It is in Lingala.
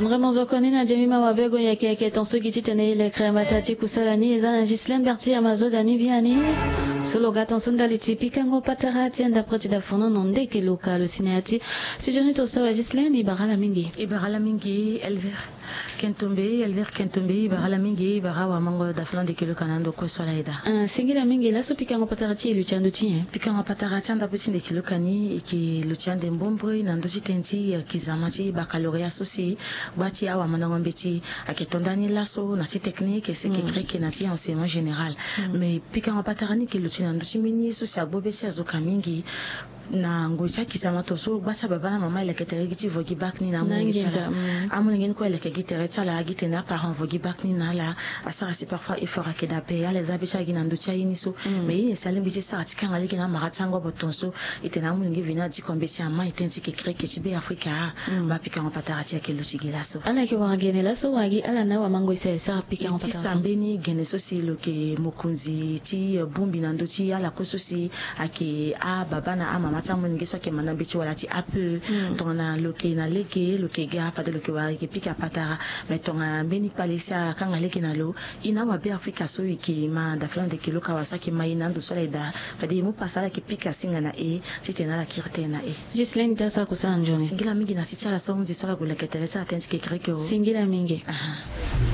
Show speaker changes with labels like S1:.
S1: Vraiment zokoni na Jemima Wabego yake tanso gititene ile krema tati kusalani ezana Gislaine Berti Amazo dani biani solo gaton sondali tipika ngo patarati enda proti da fono nonde ke local sineati sujoni to so Gislaine ibagala mingi
S2: Elver Kentombe ibagala mingi bagawa mango da flande ke lokanando ko solaida
S1: singira mingi la so pika ngo patarati luchando ti
S2: pika ngo patarati anda butinde ke lokani iki luchande mbombo nando titenzi kizamati baccalauréat sosi bati awa manango mbeti aketondani laso na ti technique c'est que créé na ti enseignement général mais pika ngo patarani ke luchina ndo timini sosi agbobesi azoka mingi na ngoisa kisamato so basa baba na mama elekete giti vogi back ni na mungitsala amunengeni ko elekete gitere tsala gitena parent vogi back ni na la asara si parfois il faudra que d'appel ya les habits chagi na nducha yiniso mais il salim biti sa tikanga leki na maratsango botonso itena amunengi vina di kombesi ama itensi ke créé que sibe afrika ba pika ngo patarati ke luchigilaso
S1: ala ke wangene laso wagi ala na wa mango isa sa pika ngo patarati
S2: sambeni gene sosi loke mokunzi ti bumbi na nduchi ala kososi ake a baba na ama matamu ngeso ke mana bichi wala ti ape tona loke na leke loke ga pa de loke wa ke pika patara mais tona beni palisa kanga leke na lo ina wa be afrika so iki ma da flan de kilo ka wasa ke mai na ndo solida pa de mu pasala ke pika singa na titena la kirte na
S1: Gislaine tasa kusana njoni
S2: singila mingi na titala so nzi sola gula ke teresa tensi ke kreke
S1: singila mingi